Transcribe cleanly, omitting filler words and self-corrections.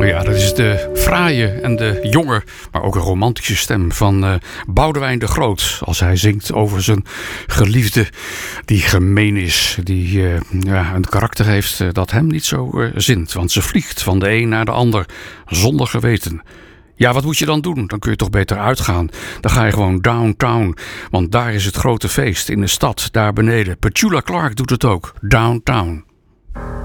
Ja, dat is de fraaie en de jonge, maar ook een romantische stem van Boudewijn de Groot. Als hij zingt over zijn geliefde die gemeen is. Die een karakter heeft dat hem niet zo zint. Want ze vliegt van de een naar de ander zonder geweten. Ja, wat moet je dan doen? Dan kun je toch beter uitgaan. Dan ga je gewoon downtown. Want daar is het grote feest in de stad, daar beneden. Petula Clark doet het ook. Downtown.